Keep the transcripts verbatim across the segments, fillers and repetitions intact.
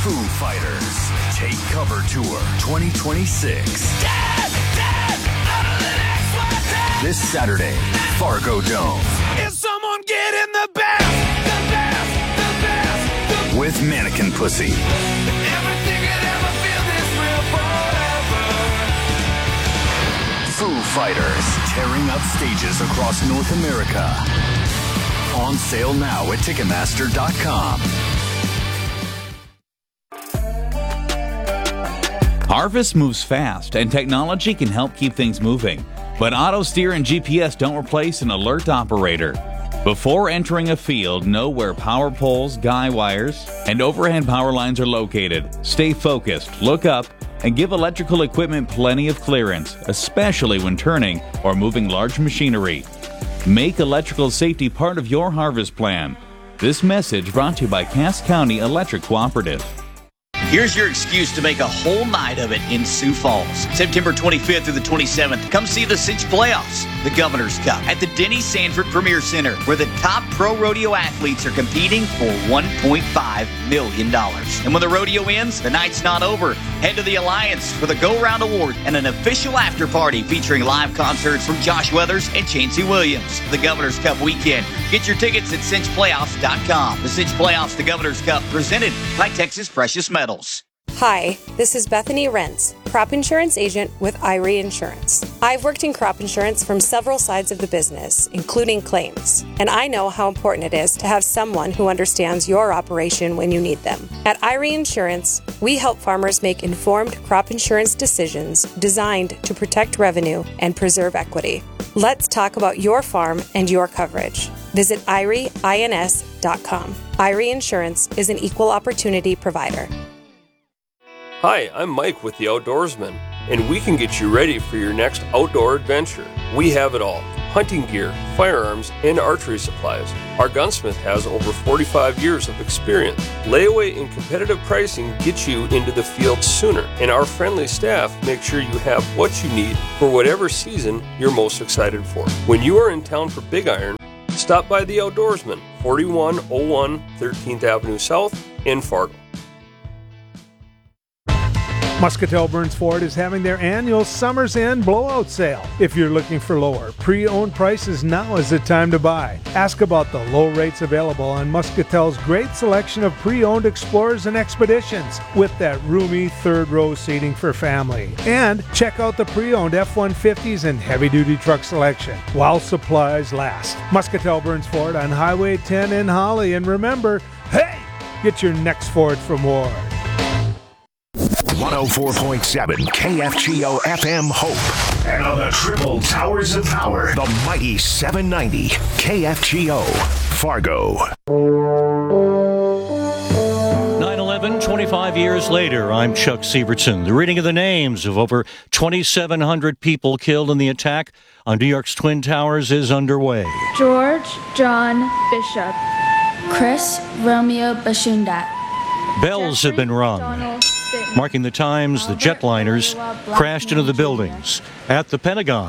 Foo Fighters Take Cover Tour twenty twenty-six. Dead, dead, this Saturday, Fargo Dome. Is someone getting the best, the best, the best, the with Mannequin Pussy. Everything could ever feel this real forever. Foo Fighters tearing up stages across North America. On sale now at Ticketmaster dot com. Harvest moves fast, and technology can help keep things moving. But AutoSteer and G P S don't replace an alert operator. Before entering a field, know where power poles, guy wires, and overhead power lines are located. Stay focused, look up, and give electrical equipment plenty of clearance, especially when turning or moving large machinery. Make electrical safety part of your harvest plan. This message brought to you by Cass County Electric Cooperative. Here's your excuse to make a whole night of it in Sioux Falls. September twenty-fifth through the twenty-seventh, come see the Cinch Playoffs, the Governor's Cup, at the Denny Sanford Premier Center, where the top pro rodeo athletes are competing for one point five million dollars. And when the rodeo ends, the night's not over. Head to the Alliance for the Go Round Award and an official after party featuring live concerts from Josh Weathers and Chancey Williams. The Governor's Cup weekend. Get your tickets at cinch playoffs dot com. The Cinch Playoffs, the Governor's Cup, presented by Texas Precious Metals. Hi, this is Bethany Rentz, crop insurance agent with I R E Insurance. I've worked in crop insurance from several sides of the business, including claims, and I know how important it is to have someone who understands your operation when you need them. At I R E Insurance, we help farmers make informed crop insurance decisions designed to protect revenue and preserve equity. Let's talk about your farm and your coverage. Visit I R E ins dot com. I R E Insurance is an equal opportunity provider. Hi, I'm Mike with The Outdoorsman, and we can get you ready for your next outdoor adventure. We have it all: hunting gear, firearms, and archery supplies. Our gunsmith has over forty-five years of experience. Layaway and competitive pricing get you into the field sooner, and our friendly staff make sure you have what you need for whatever season you're most excited for. When you are in town for Big Iron, stop by The Outdoorsman, forty-one oh one thirteenth Avenue South in Fargo. Muscatel Burns Ford is having their annual Summer's End blowout sale. If you're looking for lower pre-owned prices, now is the time to buy. Ask about the low rates available on Muscatel's great selection of pre-owned Explorers and Expeditions with that roomy third row seating for family. And check out the pre-owned F one fifties and heavy-duty truck selection while supplies last. Muscatel Burns Ford on Highway ten in Holly. And remember, hey, get your next Ford from Ward. one oh four point seven K F G O F M Hope. And on the triple towers of power, the mighty seven ninety K F G O Fargo. nine eleven, twenty-five years later, I'm Chuck Sievertson. The reading of the names of over twenty-seven hundred people killed in the attack on New York's Twin Towers is underway. George John Bishop. Chris Romeo Bashundat. Bells have been rung, marking the times the jetliners crashed into the buildings at the Pentagon.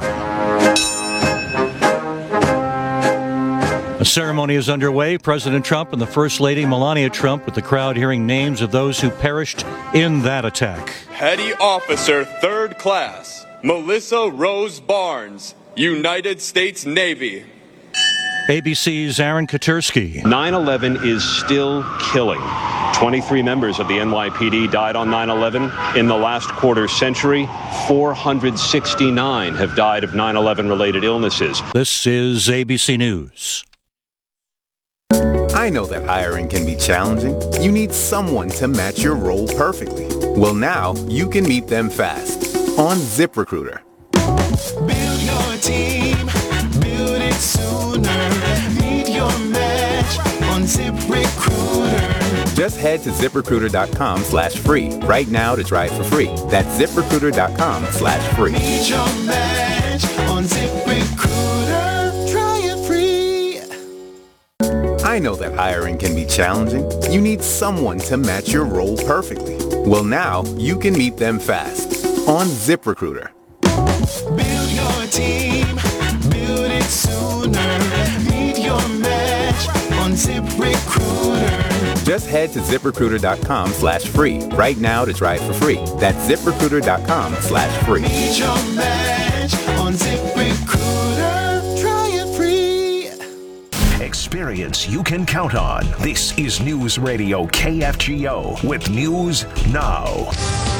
A ceremony is underway. President Trump and the First Lady Melania Trump, with the crowd hearing names of those who perished in that attack. Petty Officer Third Class Melissa Rose Barnes, United States Navy. A B C's Aaron Katursky. nine eleven is still killing. twenty-three members of the N Y P D died on nine eleven. In the last quarter century, four hundred sixty-nine have died of nine eleven related illnesses. This is A B C News. I know that hiring can be challenging. You need someone to match your role perfectly. Well, now you can meet them fast on ZipRecruiter. Build your team, build it sooner. Meet your match on ZipRecruiter. Just head to ZipRecruiter.com slash free right now to try it for free. That's ZipRecruiter.com slash free. Meet your match on ZipRecruiter. Try it free. I know that hiring can be challenging. You need someone to match your role perfectly. Well, now you can meet them fast on ZipRecruiter. Build your team, build it sooner. Meet your match on ZipRecruiter. Just head to ZipRecruiter.com slash free right now to try it for free. That's ZipRecruiter.com slash free. Need your match on ZipRecruiter. Try it free. Experience you can count on. This is News Radio K F G O with News Now.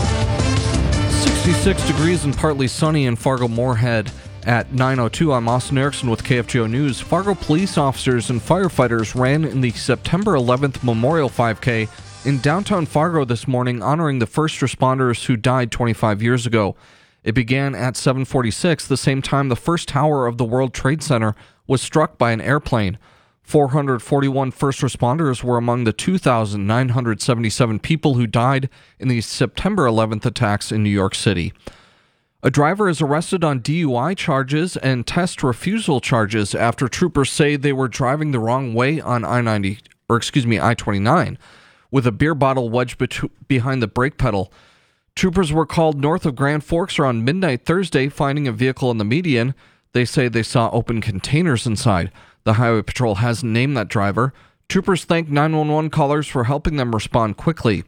sixty-six degrees and partly sunny in Fargo-Moorhead. At nine oh two, I'm Austin Erickson with K F G O News. Fargo police officers and firefighters ran in the September eleventh Memorial five K in downtown Fargo this morning, honoring the first responders who died twenty-five years ago. It began at seven forty-six, the same time the first tower of the World Trade Center was struck by an airplane. four hundred forty-one first responders were among the two thousand nine hundred seventy-seven people who died in the September eleventh attacks in New York City. A driver is arrested on D U I charges and test refusal charges after troopers say they were driving the wrong way on I ninety, or excuse me, I twenty-nine, with a beer bottle wedged bet- behind the brake pedal. Troopers were called north of Grand Forks around midnight Thursday, finding a vehicle in the median. They say they saw open containers inside. The Highway Patrol hasn't named that driver. Troopers thank nine one one callers for helping them respond quickly.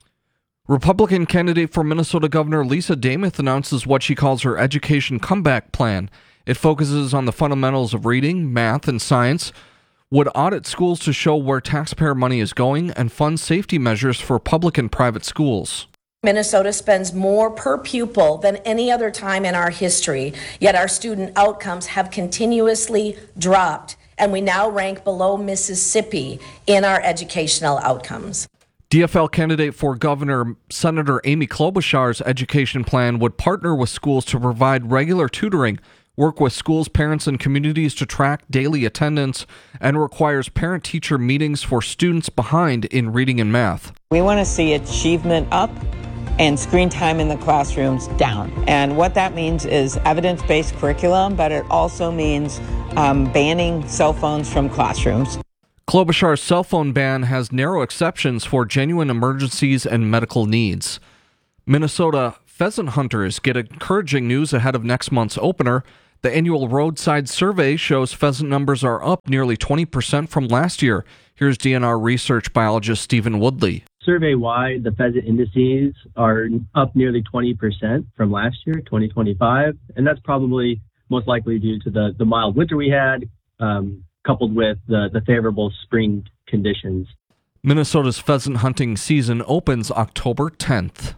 Republican candidate for Minnesota Governor Lisa Damath announces what she calls her education comeback plan. It focuses on the fundamentals of reading, math, and science, would audit schools to show where taxpayer money is going, and fund safety measures for public and private schools. Minnesota spends more per pupil than any other time in our history, yet our student outcomes have continuously dropped, and we now rank below Mississippi in our educational outcomes. D F L candidate for governor Senator Amy Klobuchar's education plan would partner with schools to provide regular tutoring, work with schools, parents, and communities to track daily attendance, and requires parent-teacher meetings for students behind in reading and math. We want to see achievement up and screen time in the classrooms down. And what that means is evidence-based curriculum, but it also means um, banning cell phones from classrooms. Klobuchar's cell phone ban has narrow exceptions for genuine emergencies and medical needs. Minnesota pheasant hunters get encouraging news ahead of next month's opener. The annual roadside survey shows pheasant numbers are up nearly twenty percent from last year. Here's D N R research biologist Stephen Woodley. Survey-wide, the pheasant indices are up nearly twenty percent from last year, twenty twenty-five, and that's probably most likely due to the, the mild winter we had, um, coupled with the, the favorable spring conditions. Minnesota's pheasant hunting season opens October tenth.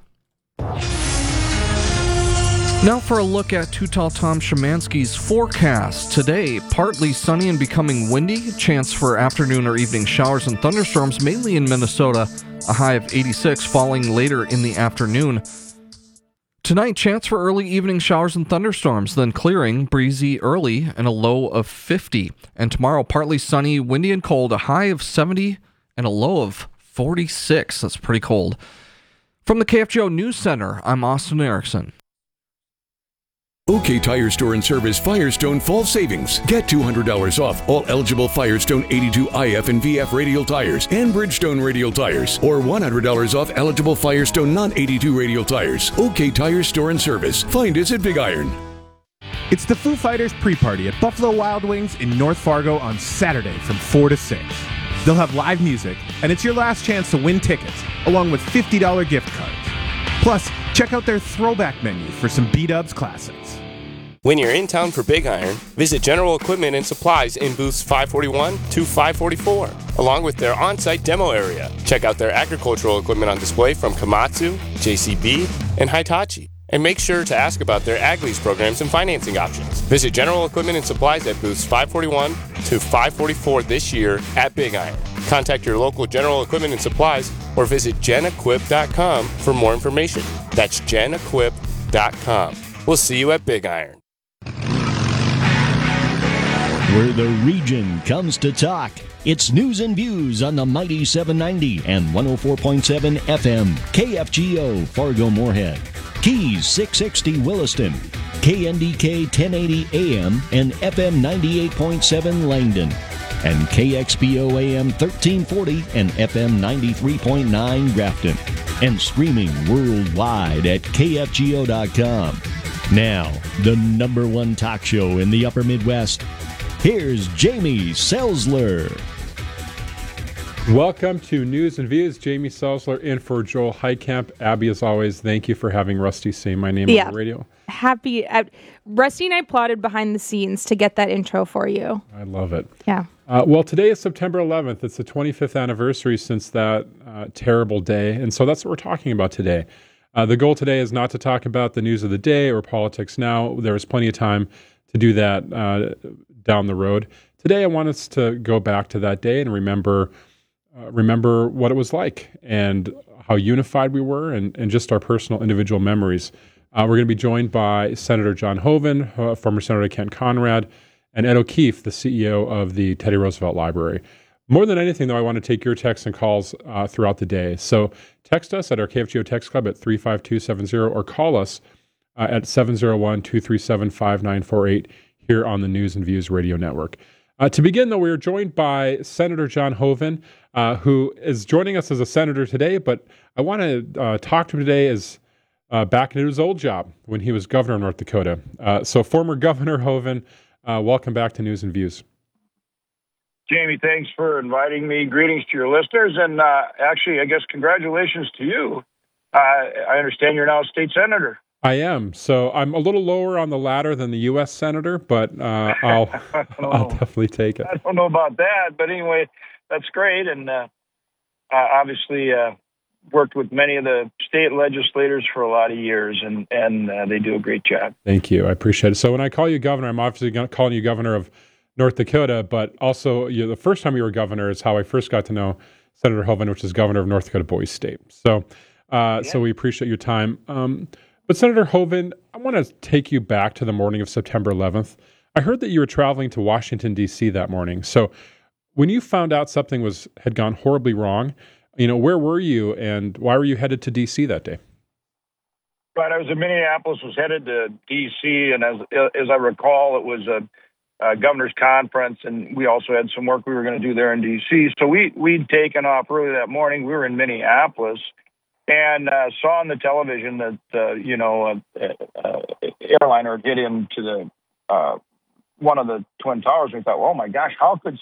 Now for a look at Too Tall Tom Szymanski's forecast. Today, partly sunny and becoming windy. Chance for afternoon or evening showers and thunderstorms, mainly in Minnesota. A high of eighty-six, falling later in the afternoon. Tonight, chance for early evening showers and thunderstorms, then clearing, breezy early, and a low of fifty. And tomorrow, partly sunny, windy and cold, a high of seventy and a low of forty-six. That's pretty cold. From the K F G O News Center, I'm Austin Erickson. OK Tire Store and Service Firestone Fall Savings. Get two hundred dollars off all eligible Firestone eighty-two I F and V F radial tires and Bridgestone radial tires, or one hundred dollars off eligible Firestone non eighty-two radial tires. OK Tire Store and Service. Find us at Big Iron. It's the Foo Fighters pre-party at Buffalo Wild Wings in North Fargo on Saturday from four to six. They'll have live music, and it's your last chance to win tickets, along with fifty dollars gift cards. Plus, check out their throwback menu for some B-Dubs classics. When you're in town for Big Iron, visit General Equipment and Supplies in booths five forty-one to five forty-four, along with their on-site demo area. Check out their agricultural equipment on display from Komatsu, J C B, and Hitachi. And make sure to ask about their ag lease programs and financing options. Visit General Equipment and Supplies at booths five forty-one to five forty-four this year at Big Iron. Contact your local General Equipment and Supplies or visit gen equip dot com for more information. That's gen equip dot com. We'll see you at Big Iron. Where the region comes to talk, it's news and views on the mighty seven ninety and one oh four point seven F M, K F G O, Fargo-Moorhead, Keys six sixty Williston, K N D K ten eighty A M and F M ninety-eight point seven Langdon, and K X P O A M thirteen forty and F M ninety-three point nine Grafton, and streaming worldwide at K F G O dot com. Now, the number one talk show in the upper Midwest. Here's Jamie Selzler. Welcome to News and Views. Jamie Salzler in for Joel Heitkamp. Abby, as always, thank you for having Rusty say my name Yeah. on the radio. Happy. Uh, Rusty and I plotted behind the scenes to get that intro for you. I love it. Yeah. Uh, well, today is September eleventh. It's the twenty-fifth anniversary since that uh, terrible day. And so that's what we're talking about today. Uh, the goal today is not to talk about the news of the day or politics now. There is plenty of time to do that uh, down the road. Today, I want us to go back to that day and remember uh, remember what it was like and how unified we were and, and just our personal individual memories. Uh, we're going to be joined by Senator John Hoeven, uh, former Senator Kent Conrad, and Ed O'Keefe, the C E O of the Teddy Roosevelt Library. More than anything, though, I want to take your texts and calls uh, throughout the day. So text us at our K F G O text club at three five two seven zero or call us uh, at seven zero one, two three seven, five nine four eight here on the News and Views Radio Network. Uh, to begin, though, we are joined by Senator John Hoeven, uh, who is joining us as a senator today, but I want to uh, talk to him today as uh, back into his old job when he was governor of North Dakota. Uh, so former Governor Hoeven, uh, welcome back to News and Views. Jamie, thanks for inviting me. Greetings to your listeners. And uh, actually, I guess congratulations to you. Uh, I understand you're now a state senator. I am. So I'm a little lower on the ladder than the U S senator, but uh, I'll I'll definitely take it. I don't know about that, but anyway, that's great. And uh, uh, obviously uh, worked with many of the state legislators for a lot of years, and, and uh, they do a great job. Thank you. I appreciate it. So when I call you governor, I'm obviously calling you governor of North Dakota, but also you know, the first time you were governor is how I first got to know Senator Hoeven, which is governor of North Dakota Boys State. So, uh, yeah. so we appreciate your time. Um, but Senator Hoeven, I want to take you back to the morning of September eleventh. I heard that you were traveling to Washington, D C that morning. So when you found out something was had gone horribly wrong, you know, where were you and why were you headed to D C that day? Right, I was in Minneapolis, was headed to D C, and as as I recall, it was a Uh, governor's conference, and we also had some work we were going to do there in D C. So we, we'd taken off early that morning. We were in Minneapolis and uh, saw on the television that, uh, you know, uh, uh, airliner get into the uh, one of the Twin Towers. We thought, oh, my gosh, how could